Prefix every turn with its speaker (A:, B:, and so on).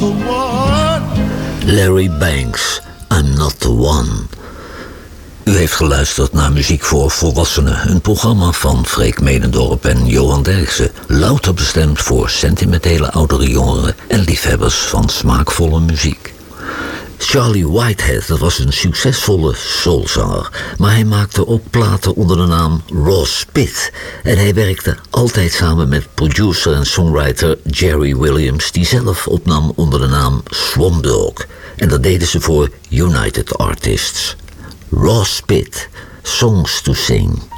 A: the one.
B: Larry Banks, I'm not the one. U heeft geluisterd naar Muziek voor Volwassenen, een programma van Freek Medendorp en Johan Derksen, louter bestemd voor sentimentele oudere jongeren en liefhebbers van smaakvolle muziek. Charlie Whitehead, dat was een succesvolle soulzanger, maar hij maakte ook platen onder de naam Ross Pitt. En hij werkte altijd samen met producer en songwriter Jerry Williams, die zelf opnam onder de naam Swamp Dogg. En dat deden ze voor United Artists. Ross Pitt, Songs to Sing.